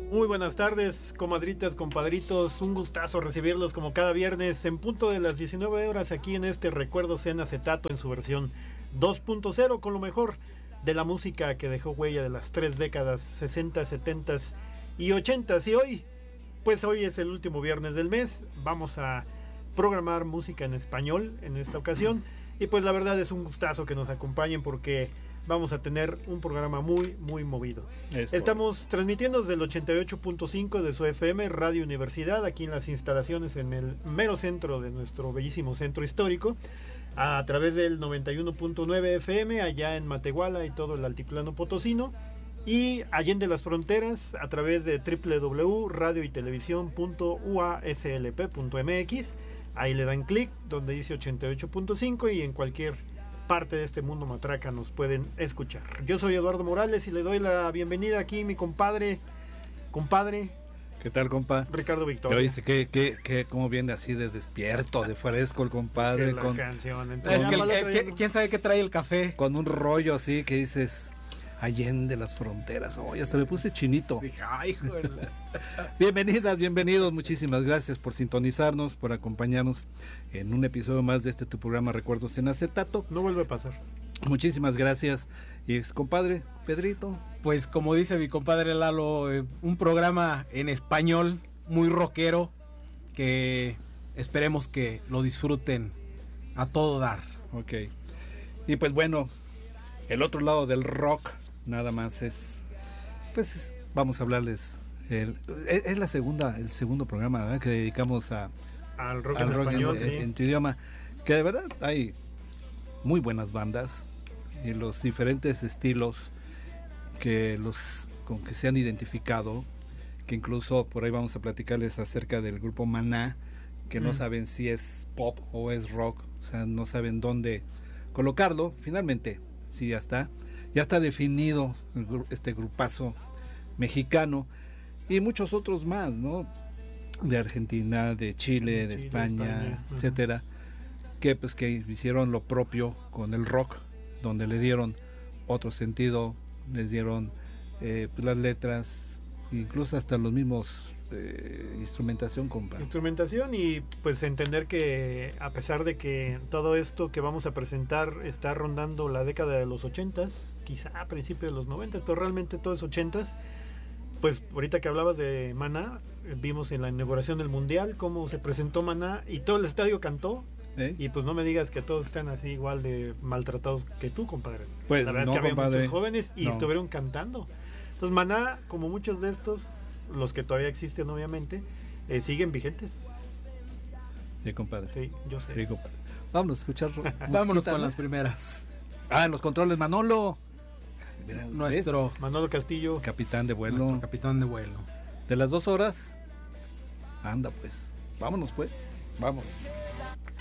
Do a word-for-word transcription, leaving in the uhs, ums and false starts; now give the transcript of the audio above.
Muy buenas tardes, comadritas, compadritos, un gustazo recibirlos como cada viernes en punto de las diecinueve horas aquí en este Recuerdos en Acetato en su versión dos punto cero con lo mejor de la música que dejó huella de las tres décadas, sesenta, setenta y ochenta. Y hoy, pues hoy es el último viernes del mes, vamos a programar música en español en esta ocasión y pues la verdad es un gustazo que nos acompañen porque vamos a tener un programa muy, muy movido. Es Estamos correcto. Transmitiendo desde el ochenta y ocho punto cinco de su F M, Radio Universidad, aquí en las instalaciones en el mero centro de nuestro bellísimo centro histórico, a través del noventa y uno punto nueve F M, allá en Matehuala y todo el altiplano potosino, y allende las fronteras, a través de doble u doble u doble u punto radio y televisión punto u a s l p punto m x. Ahí le dan clic donde dice ochenta y ocho punto cinco y en cualquier parte de este mundo matraca nos pueden escuchar. Yo soy Eduardo Morales y le doy la bienvenida aquí mi compadre, compadre. ¿Qué tal, compa? Ricardo Victoria. ¿Oíste que, que, que cómo viene así de despierto, de fresco el compadre? La con canción. Es que, el, el, ¿quién sabe qué trae el café? Con un rollo así que dices, allende las fronteras. Oye, oh, hasta me puse chinito. Dije, ay, joder. Bienvenidas, bienvenidos. Muchísimas gracias por sintonizarnos, por acompañarnos en un episodio más de este tu programa Recuerdos en Acetato. No vuelve a pasar. Muchísimas gracias. Y ex compadre, Pedrito. Pues como dice mi compadre Lalo, eh, un programa en español muy rockero que esperemos que lo disfruten a todo dar. Ok. Y pues bueno, el otro lado del rock nada más es, pues vamos a hablarles. El, es, es la segunda, el segundo programa, ¿verdad?, que dedicamos a al rock al en rock español, en, sí. en tu idioma, que de verdad hay muy buenas bandas y los diferentes estilos que los con que se han identificado, que incluso por ahí vamos a platicarles acerca del grupo Maná, que mm. no saben si es pop o es rock, o sea, no saben dónde colocarlo. Finalmente, sí, ya está, ya está definido este grupazo mexicano y muchos otros más, ¿no? De Argentina, de Chile, de, de Chile, España, España, etcétera, uh-huh. que pues que hicieron lo propio con el rock, donde le dieron otro sentido, les dieron eh, pues las letras, incluso hasta los mismos eh, instrumentación, compa. Instrumentación y pues entender que a pesar de que todo esto que vamos a presentar está rondando la década de los ochentas, quizá a principios de los noventas, pero realmente todo es ochentas. Pues ahorita que hablabas de Maná, vimos en la inauguración del Mundial cómo se presentó Maná y todo el estadio cantó. ¿Eh? Y pues no me digas que todos están así igual de maltratados que tú, compadre. Pues la verdad no, es que había compadre. muchos jóvenes y no. estuvieron cantando. Entonces Maná, como muchos de estos, los que todavía existen obviamente, eh, siguen vigentes. Sí, compadre. Sí, yo sé. Sí, compadre. Vámonos a escuchar. Vámonos con las primeras. Ah, en los controles, Manolo. Mira, nuestro ¿ves? Manolo Castillo, capitán de vuelo. Nuestro capitán de vuelo. De las dos horas. Anda pues. Vámonos pues. Vamos.